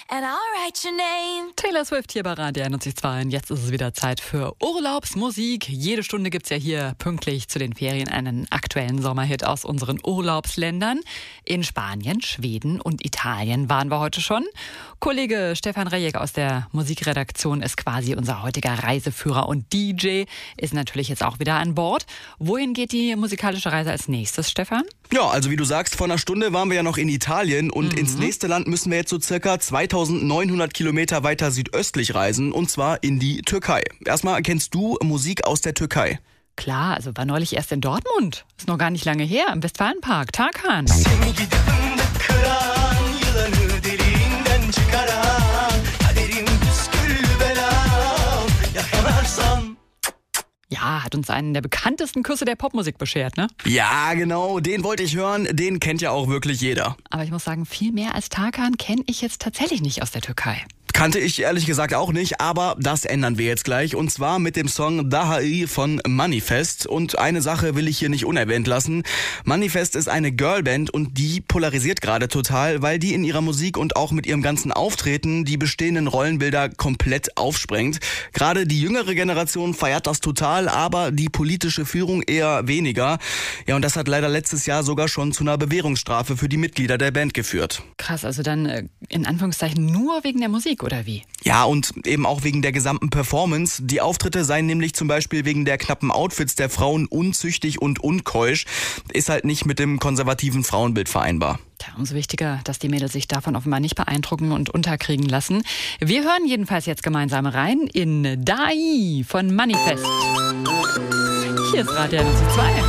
and I'll write your name. Taylor Swift hier bei Radio 91.2 und jetzt ist es wieder Zeit für Urlaubsmusik. Jede Stunde gibt's ja hier pünktlich zu den Ferien einen aktuellen Sommerhit aus unseren Urlaubsländern. In Spanien, Schweden und Italien waren wir heute schon. Kollege Stefan Rejek aus der Musikredaktion ist quasi unser heutiger Reiseführer und DJ, ist natürlich jetzt auch wieder an Bord. Wohin geht die musikalische Reise als nächstes, Stefan? Ja, also wie du sagst, vor einer Stunde waren wir ja noch in Italien und ins nächste Land müssen wir jetzt so circa 2900 Kilometer weiter südöstlich reisen, und zwar in die Türkei. Erstmal, kennst du Musik aus der Türkei? Klar, also war neulich erst in Dortmund. Ist noch gar nicht lange her, im Westfalenpark. Tarkan. Ja, hat uns einen der bekanntesten Küsse der Popmusik beschert, ne? Ja, genau, den wollte ich hören, den kennt ja auch wirklich jeder. Aber ich muss sagen, viel mehr als Tarkan kenne ich jetzt tatsächlich nicht aus der Türkei. Kannte ich ehrlich gesagt auch nicht, aber das ändern wir jetzt gleich. Und zwar mit dem Song Daha von Manifest. Und eine Sache will ich hier nicht unerwähnt lassen. Manifest ist eine Girlband und die polarisiert gerade total, weil die in ihrer Musik und auch mit ihrem ganzen Auftreten die bestehenden Rollenbilder komplett aufsprengt. Gerade die jüngere Generation feiert das total, aber die politische Führung eher weniger. Ja, und das hat leider letztes Jahr sogar schon zu einer Bewährungsstrafe für die Mitglieder der Band geführt. Krass, also dann in Anführungszeichen nur wegen der Musik, oder wie? Ja, und eben auch wegen der gesamten Performance. Die Auftritte seien nämlich zum Beispiel wegen der knappen Outfits der Frauen unzüchtig und unkeusch. Ist halt nicht mit dem konservativen Frauenbild vereinbar. Tja, umso wichtiger, dass die Mädels sich davon offenbar nicht beeindrucken und unterkriegen lassen. Wir hören jedenfalls jetzt gemeinsam rein in Dai von Manifest. Hier ist Radio 92.